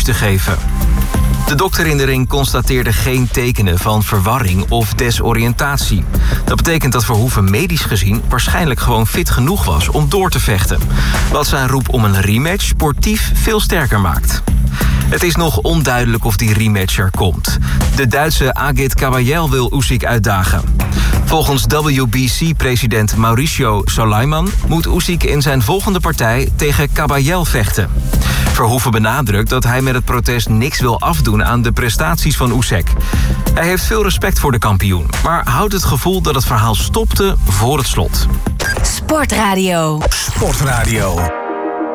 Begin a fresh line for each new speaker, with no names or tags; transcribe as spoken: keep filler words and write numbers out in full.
te geven. De dokter in de ring constateerde geen tekenen van verwarring of desoriëntatie. Dat betekent dat Verhoeven medisch gezien waarschijnlijk gewoon fit genoeg was om door te vechten. Wat zijn roep om een rematch sportief veel sterker maakt. Het is nog onduidelijk of die rematch er komt. De Duitse Agit Kabayel wil Usyk uitdagen. Volgens W B C-president Mauricio Sulaiman moet Usyk in zijn volgende partij tegen Kabayel vechten. Verhoeven benadrukt dat hij met het protest niks wil afdoen aan de prestaties van Usyk. Hij heeft veel respect voor de kampioen, maar houdt het gevoel dat het verhaal stopte voor het slot.
Sportradio.
Sportradio.